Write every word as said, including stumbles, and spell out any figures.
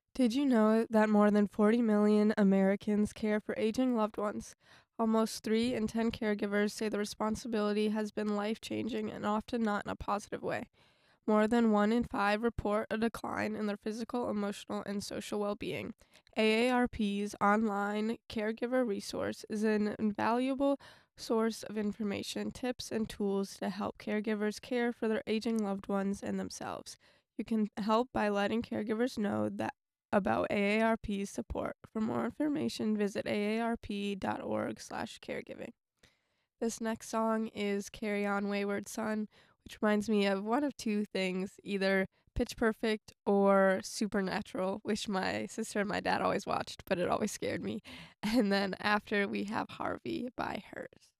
Did you know that more than forty million Americans care for aging loved ones? Almost three in ten caregivers say the responsibility has been life changing and often not in a positive way. More than one in five report a decline in their physical, emotional, and social well being. A A R P's online caregiver resource is an invaluable source of information, tips, and tools to help caregivers care for their aging loved ones and themselves. You can help by letting caregivers know that about A A R P's support. For more information, visit A A R P dot org slash caregiving. This next song is Carry On Wayward Son, which reminds me of one of two things, either Pitch Perfect or Supernatural, which my sister and my dad always watched, but it always scared me. And then after we have Harvey by Hers.